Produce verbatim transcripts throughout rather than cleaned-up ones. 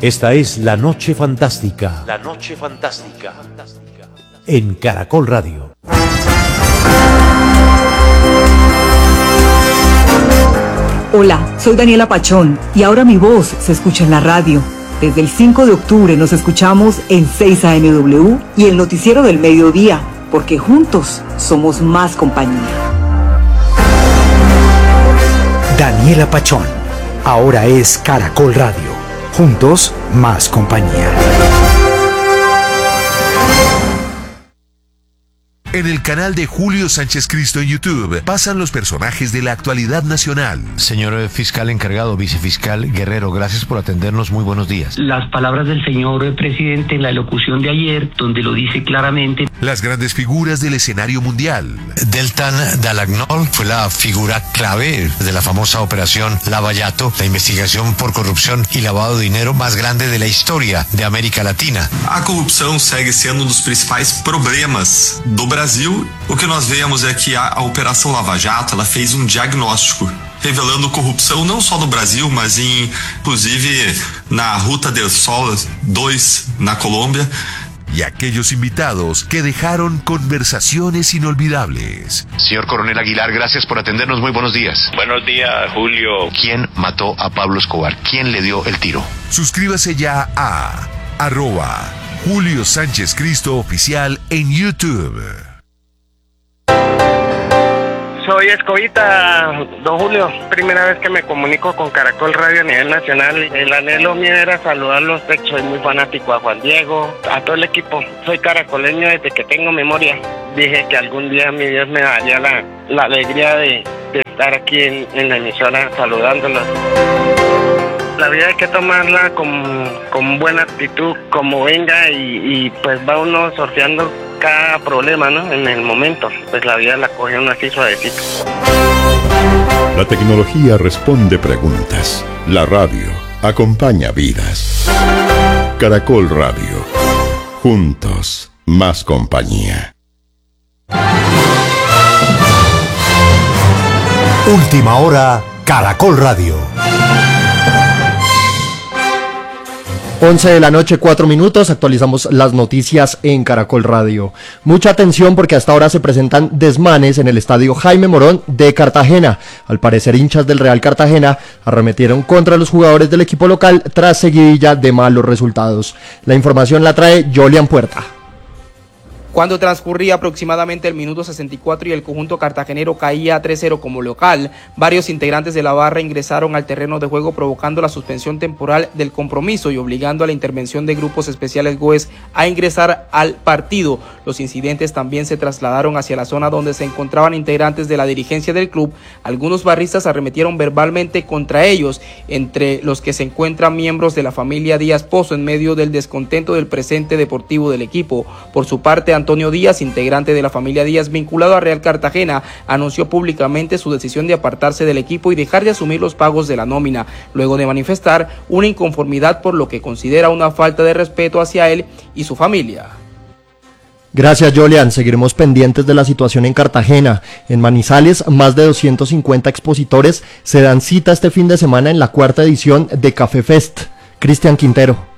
Esta es La Noche Fantástica. La Noche Fantástica. En Caracol Radio. Hola, soy Daniela Pachón y ahora mi voz se escucha en la radio. Desde el cinco de octubre nos escuchamos en seis A M W y el noticiero del mediodía, porque juntos somos más compañía. Daniela Pachón, ahora es Caracol Radio. Juntos, más compañía. En el canal de Julio Sánchez Cristo en YouTube pasan los personajes de la actualidad nacional. Señor fiscal encargado, vicefiscal Guerrero, gracias por atendernos. Muy buenos días. Las palabras del señor presidente en la locución de ayer, donde lo dice claramente. Las grandes figuras del escenario mundial. Deltan Dall'Agnol fue la figura clave de la famosa operación Lava Jato, la investigación por corrupción y lavado de dinero más grande de la historia de América Latina. A corrupção segue sendo um dos principais problemas do Brasil. Brasil, o que nós vemos é que a, a Operação Lava Jato, ela fez um diagnóstico revelando corrupção não só no Brasil, mas em, inclusive na Ruta del Sol dos na Colômbia. Y aquellos invitados que dejaron conversaciones inolvidables. Señor Coronel Aguilar, gracias por atendernos. Muy buenos días. Buenos días, Julio. ¿Quién mató a Pablo Escobar? ¿Quién le dio el tiro? Suscríbase ya a arroba Julio Sánchez Cristo Oficial en YouTube. Soy Escobita, don Julio. Primera vez que me comunico con Caracol Radio a nivel nacional. El anhelo mío era saludarlos. Soy muy fanático a Juan Diego, a todo el equipo. Soy caracoleño desde que tengo memoria. Dije que algún día mi Dios me daría la, la alegría de, de estar aquí en, en la emisora saludándolos. La vida hay que tomarla con, con buena actitud, como venga, y, y pues va uno sorteando cada problema, ¿no? En el momento, pues la vida la coge uno así suavecito. La tecnología responde preguntas. La radio acompaña vidas. Caracol Radio. Juntos, más compañía. Última hora, Caracol Radio. once de la noche, cuatro minutos, actualizamos las noticias en Caracol Radio. Mucha atención porque hasta ahora se presentan desmanes en el estadio Jaime Morón de Cartagena. Al parecer, hinchas del Real Cartagena arremetieron contra los jugadores del equipo local tras seguidilla de malos resultados. La información la trae Jolian Puerta. Cuando transcurría aproximadamente el minuto sesenta y cuatro y el conjunto cartagenero caía tres cero como local, varios integrantes de la barra ingresaron al terreno de juego provocando la suspensión temporal del compromiso y obligando a la intervención de grupos especiales G O E S a ingresar al partido. Los incidentes también se trasladaron hacia la zona donde se encontraban integrantes de la dirigencia del club. Algunos barristas arremetieron verbalmente contra ellos, entre los que se encuentran miembros de la familia Díaz Pozo en medio del descontento del presente deportivo del equipo. Por su parte, Antonio Díaz, integrante de la familia Díaz vinculado a Real Cartagena, anunció públicamente su decisión de apartarse del equipo y dejar de asumir los pagos de la nómina, luego de manifestar una inconformidad por lo que considera una falta de respeto hacia él y su familia. Gracias, Jolian. Seguiremos pendientes de la situación en Cartagena. En Manizales, más de doscientos cincuenta expositores se dan cita este fin de semana en la cuarta edición de Café Fest. Cristian Quintero.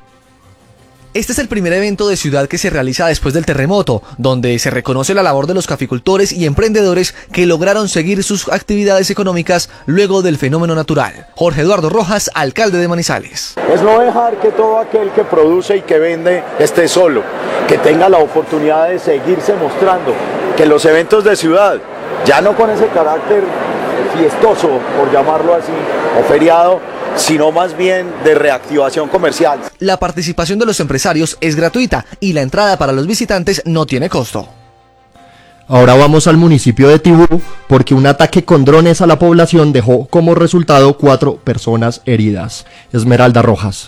Este es el primer evento de ciudad que se realiza después del terremoto, donde se reconoce la labor de los caficultores y emprendedores que lograron seguir sus actividades económicas luego del fenómeno natural. Jorge Eduardo Rojas, alcalde de Manizales. Es no dejar que todo aquel que produce y que vende esté solo, que tenga la oportunidad de seguirse mostrando, que los eventos de ciudad, ya no con ese carácter fiestoso, por llamarlo así, o feriado, sino más bien de reactivación comercial. La participación de los empresarios es gratuita y la entrada para los visitantes no tiene costo. Ahora vamos al municipio de Tibú, porque un ataque con drones a la población dejó como resultado cuatro personas heridas. Esmeralda Rojas.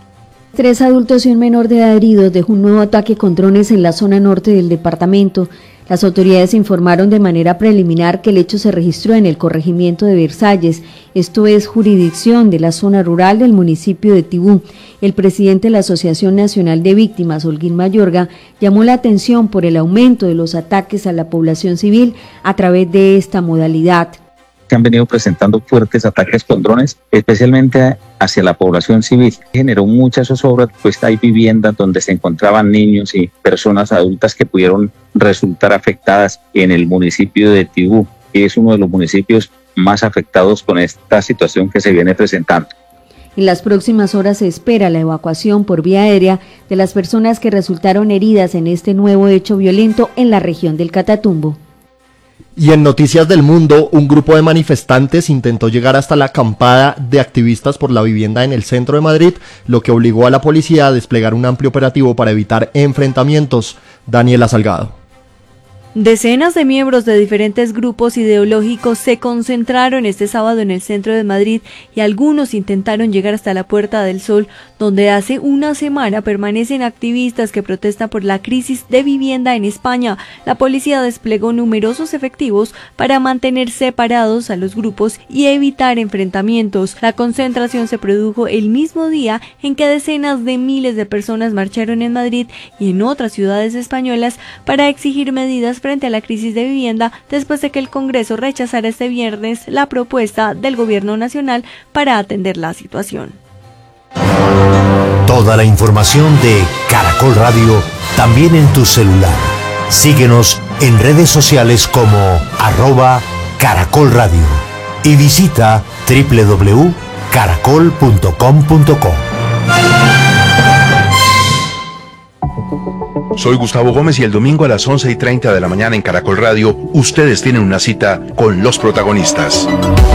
Tres adultos y un menor de edad heridos dejó un nuevo ataque con drones en la zona norte del departamento. Las autoridades informaron de manera preliminar que el hecho se registró en el corregimiento de Versalles, esto es jurisdicción de la zona rural del municipio de Tibú. El presidente de la Asociación Nacional de Víctimas, Holguín Mayorga, llamó la atención por el aumento de los ataques a la población civil a través de esta modalidad. Se han venido presentando fuertes ataques con drones, especialmente hacia la población civil. Generó mucha zozobra, pues hay viviendas donde se encontraban niños y personas adultas que pudieron resultar afectadas en el municipio de Tibú, que es uno de los municipios más afectados con esta situación que se viene presentando. En las próximas horas se espera la evacuación por vía aérea de las personas que resultaron heridas en este nuevo hecho violento en la región del Catatumbo. Y en Noticias del Mundo, un grupo de manifestantes intentó llegar hasta la acampada de activistas por la vivienda en el centro de Madrid, lo que obligó a la policía a desplegar un amplio operativo para evitar enfrentamientos. Daniela Salgado. Decenas de miembros de diferentes grupos ideológicos se concentraron este sábado en el centro de Madrid y algunos intentaron llegar hasta la Puerta del Sol, donde hace una semana permanecen activistas que protestan por la crisis de vivienda en España. La policía desplegó numerosos efectivos para mantener separados a los grupos y evitar enfrentamientos. La concentración se produjo el mismo día en que decenas de miles de personas marcharon en Madrid y en otras ciudades españolas para exigir medidas frente a la crisis de vivienda después de que el Congreso rechazara este viernes la propuesta del Gobierno Nacional para atender la situación. Toda la información de Caracol Radio también en tu celular. Síguenos en redes sociales como arroba Caracol Radio y visita doble u doble u doble u punto caracol punto com punto co. Soy Gustavo Gómez y el domingo a las once y treinta de la mañana en Caracol Radio, ustedes tienen una cita con los protagonistas.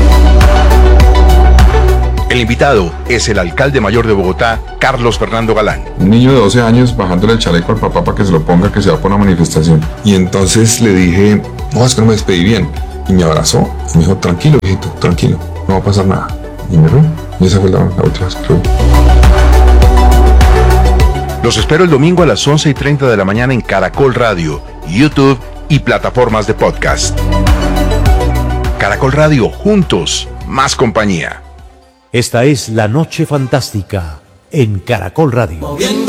El invitado es el alcalde mayor de Bogotá, Carlos Fernando Galán. Un niño de doce años bajándole el chaleco al papá para que se lo ponga, que se va por una manifestación. Y entonces le dije, no, es que no me despedí bien. Y me abrazó y me dijo, tranquilo, hijito, tranquilo, no va a pasar nada. Y me fui. Y esa fue la, la última vez que lo vi. Los espero el domingo a las once y treinta de la mañana en Caracol Radio, YouTube y plataformas de podcast. Caracol Radio, juntos, más compañía. Esta es La Noche Fantástica en Caracol Radio.